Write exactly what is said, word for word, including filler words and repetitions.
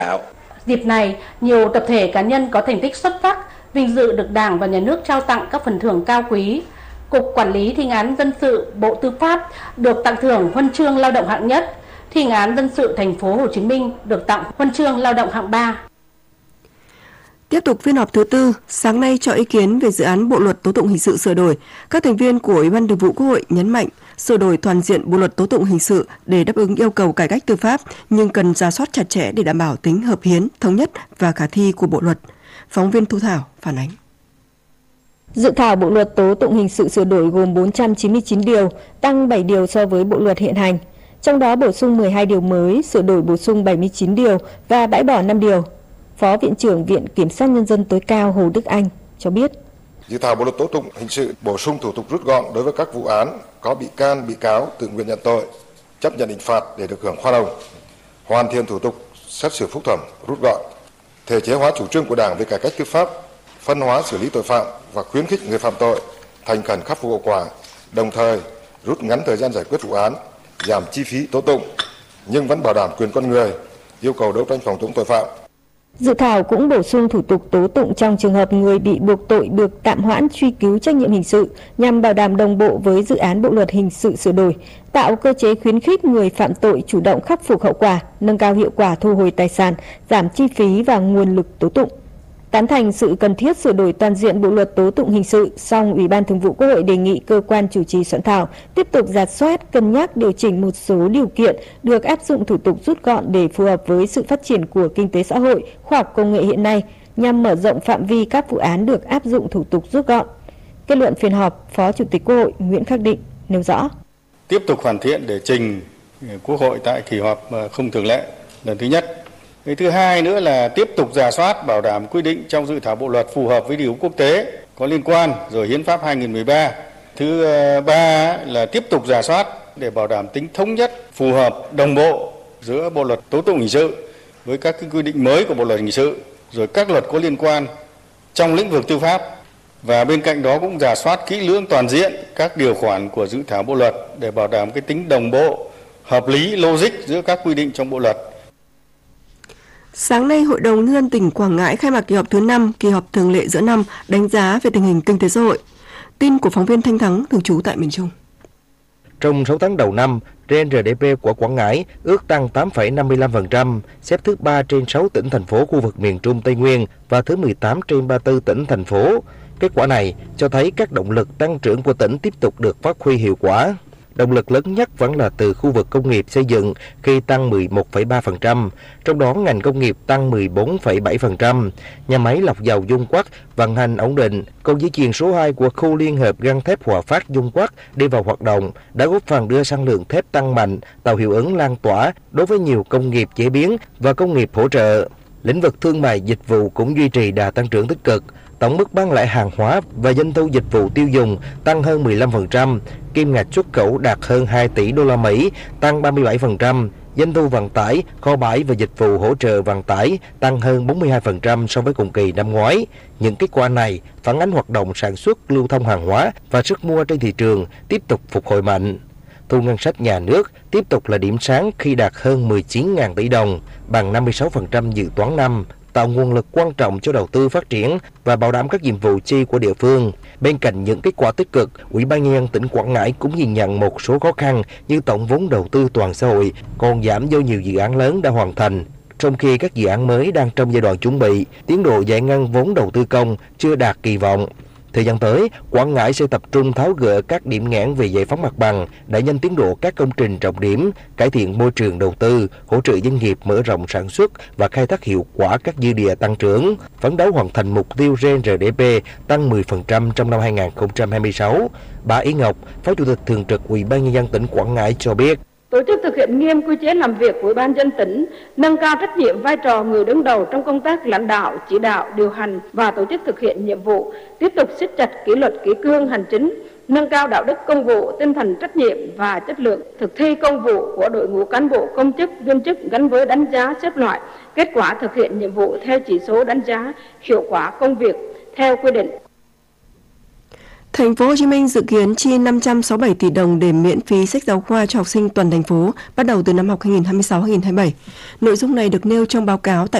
Dịp này, nhiều tập thể cá nhân có thành tích xuất sắc, vinh dự được Đảng và Nhà nước trao tặng các phần thưởng cao quý. Cục Quản lý Thi hành án dân sự Bộ Tư pháp được tặng thưởng huân chương lao động hạng nhất. Thi hành án dân sự thành phố Hồ Chí Minh được tặng huân chương lao động hạng ba. Tiếp tục phiên họp thứ tư, sáng nay cho ý kiến về dự án Bộ luật tố tụng hình sự sửa đổi, các thành viên của Ủy ban Thường vụ Quốc hội nhấn mạnh sửa đổi toàn diện Bộ luật tố tụng hình sự để đáp ứng yêu cầu cải cách tư pháp, nhưng cần rà soát chặt chẽ để đảm bảo tính hợp hiến, thống nhất và khả thi của bộ luật. Phóng viên Thu Thảo phản ánh. Dự thảo Bộ luật tố tụng hình sự sửa đổi gồm bốn trăm chín mươi chín điều, tăng bảy điều so với Bộ luật hiện hành. Trong đó bổ sung mười hai điều mới, sửa đổi bổ sung bảy mươi chín điều và bãi bỏ năm điều. Phó Viện trưởng Viện Kiểm sát Nhân dân tối cao Hồ Đức Anh cho biết. Dự thảo Bộ luật tố tụng hình sự bổ sung thủ tục rút gọn đối với các vụ án có bị can, bị cáo tự nguyện nhận tội, chấp nhận hình phạt để được hưởng khoan hồng, hoàn thiện thủ tục xét xử phúc thẩm rút gọn, thể chế hóa chủ trương của Đảng về cải cách tư pháp, phân hóa xử lý tội phạm và khuyến khích người phạm tội thành khẩn khắc phục hậu quả, đồng thời rút ngắn thời gian giải quyết vụ án, giảm chi phí tố tụng nhưng vẫn bảo đảm quyền con người, yêu cầu đấu tranh phòng chống tội phạm. Dự thảo cũng bổ sung thủ tục tố tụng trong trường hợp người bị buộc tội được tạm hoãn truy cứu trách nhiệm hình sự nhằm bảo đảm đồng bộ với dự án Bộ luật hình sự sửa đổi, tạo cơ chế khuyến khích người phạm tội chủ động khắc phục hậu quả, nâng cao hiệu quả thu hồi tài sản, giảm chi phí và nguồn lực tố tụng. Tán thành sự cần thiết sửa đổi toàn diện Bộ luật tố tụng hình sự, song Ủy ban Thường vụ Quốc hội đề nghị cơ quan chủ trì soạn thảo tiếp tục rà soát, cân nhắc điều chỉnh một số điều kiện được áp dụng thủ tục rút gọn để phù hợp với sự phát triển của kinh tế xã hội, khoa học công nghệ hiện nay, nhằm mở rộng phạm vi các vụ án được áp dụng thủ tục rút gọn. Kết luận phiên họp, Phó Chủ tịch Quốc hội Nguyễn Khắc Định nêu rõ. Tiếp tục hoàn thiện để trình Quốc hội tại kỳ họp không thường lệ lần thứ nhất. Cái thứ hai nữa là tiếp tục rà soát bảo đảm quy định trong dự thảo bộ luật phù hợp với điều ước quốc tế có liên quan rồi hiến pháp hai nghìn không trăm mười ba. Thứ ba là tiếp tục rà soát để bảo đảm tính thống nhất, phù hợp, đồng bộ giữa bộ luật tố tụng hình sự với các cái quy định mới của bộ luật hình sự rồi các luật có liên quan trong lĩnh vực tư pháp. Và bên cạnh đó cũng rà soát kỹ lưỡng toàn diện các điều khoản của dự thảo bộ luật để bảo đảm cái tính đồng bộ, hợp lý, logic giữa các quy định trong bộ luật. Sáng nay, Hội đồng Nhân dân tỉnh Quảng Ngãi khai mạc kỳ họp thứ năm, kỳ họp thường lệ giữa năm, đánh giá về tình hình kinh tế xã hội. Tin của phóng viên Thanh Thắng, thường trú tại miền Trung. Trong sáu tháng đầu năm, giê en rờ đê pê của Quảng Ngãi ước tăng tám phẩy năm mươi lăm phần trăm, xếp thứ ba trên sáu tỉnh thành phố khu vực miền Trung Tây Nguyên và thứ mười tám trên ba mươi tư tỉnh thành phố. Kết quả này cho thấy các động lực tăng trưởng của tỉnh tiếp tục được phát huy hiệu quả. Động lực lớn nhất vẫn là từ khu vực công nghiệp xây dựng khi tăng mười một phẩy ba phần trăm, trong đó ngành công nghiệp tăng mười bốn phẩy bảy phần trăm. Nhà máy lọc dầu Dung Quất vận hành ổn định, còn dây chuyền số hai của khu liên hợp gang thép Hòa Phát Dung Quất đi vào hoạt động đã góp phần đưa sản lượng thép tăng mạnh, tạo hiệu ứng lan tỏa đối với nhiều công nghiệp chế biến và công nghiệp hỗ trợ. Lĩnh vực thương mại dịch vụ cũng duy trì đà tăng trưởng tích cực. Tổng mức bán lẻ hàng hóa và doanh thu dịch vụ tiêu dùng tăng hơn mười lăm phần trăm, kim ngạch xuất khẩu đạt hơn hai tỷ đô la Mỹ, tăng ba mươi bảy phần trăm, doanh thu vận tải, kho bãi và dịch vụ hỗ trợ vận tải tăng hơn bốn mươi hai phần trăm so với cùng kỳ năm ngoái. Những kết quả này phản ánh hoạt động sản xuất, lưu thông hàng hóa và sức mua trên thị trường tiếp tục phục hồi mạnh. Thu ngân sách nhà nước tiếp tục là điểm sáng khi đạt hơn mười chín nghìn tỷ đồng, bằng năm mươi sáu phần trăm dự toán năm, tạo nguồn lực quan trọng cho đầu tư phát triển và bảo đảm các nhiệm vụ chi của địa phương. Bên cạnh những kết quả tích cực, Ủy ban Nhân dân tỉnh Quảng Ngãi cũng nhìn nhận một số khó khăn như tổng vốn đầu tư toàn xã hội còn giảm do nhiều dự án lớn đã hoàn thành, trong khi các dự án mới đang trong giai đoạn chuẩn bị, tiến độ giải ngân vốn đầu tư công chưa đạt kỳ vọng. Thời gian tới, Quảng Ngãi sẽ tập trung tháo gỡ các điểm nghẽn về giải phóng mặt bằng, đẩy nhanh tiến độ các công trình trọng điểm, cải thiện môi trường đầu tư, hỗ trợ doanh nghiệp mở rộng sản xuất và khai thác hiệu quả các dư địa tăng trưởng, phấn đấu hoàn thành mục tiêu giê en rờ đê pê tăng mười phần trăm trong năm hai nghìn không trăm hai mươi sáu. Bà Ý Ngọc, Phó Chủ tịch Thường trực Ủy ban Nhân dân tỉnh Quảng Ngãi cho biết. Tổ chức thực hiện nghiêm quy chế làm việc của Ủy ban nhân dân tỉnh, nâng cao trách nhiệm vai trò người đứng đầu trong công tác lãnh đạo, chỉ đạo, điều hành và tổ chức thực hiện nhiệm vụ, tiếp tục siết chặt kỷ luật kỷ cương hành chính, nâng cao đạo đức công vụ, tinh thần trách nhiệm và chất lượng thực thi công vụ của đội ngũ cán bộ công chức, viên chức gắn với đánh giá xếp loại, kết quả thực hiện nhiệm vụ theo chỉ số đánh giá hiệu quả công việc theo quy định. Thành phố Hồ Chí Minh dự kiến chi năm trăm sáu mươi bảy tỷ đồng để miễn phí sách giáo khoa cho học sinh toàn thành phố bắt đầu từ năm học hai nghìn không trăm hai mươi sáu hai nghìn không trăm hai mươi bảy. Nội dung này được nêu trong báo cáo tại